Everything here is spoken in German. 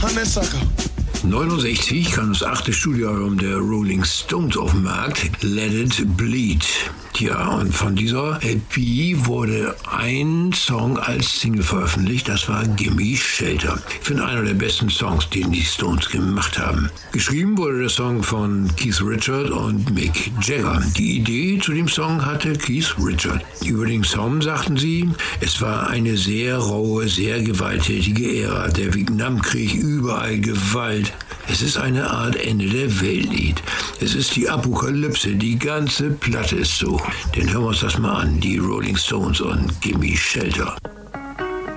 on that sucker. 69 kam das 8. Studioalbum der Rolling Stones auf den Markt, Let It Bleed. Ja, und von dieser LP wurde ein Song als Single veröffentlicht, das war Gimme Shelter. Ich finde einer der besten Songs, den die Stones gemacht haben. Geschrieben wurde der Song von Keith Richards und Mick Jagger. Die Idee zu dem Song hatte Keith Richards. Über den Song sagten sie, es war eine sehr raue, sehr gewalttätige Ära. Der Vietnamkrieg, überall Gewalt. Es ist eine Art Ende der Weltlied. Es ist die Apokalypse, die ganze Platte ist so. Dann hören wir uns das mal an, die Rolling Stones und Gimme Shelter.